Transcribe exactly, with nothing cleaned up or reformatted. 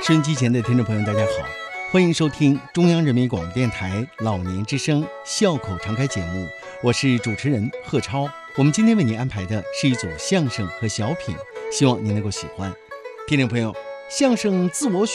收音机前的听众朋友，大家好，欢迎收听中央人民广播电台老年之声笑口常开节目，我是主持人贺超。我们今天为您安排的是一组相声和小品，希望您能够喜欢。听众朋友，相声自我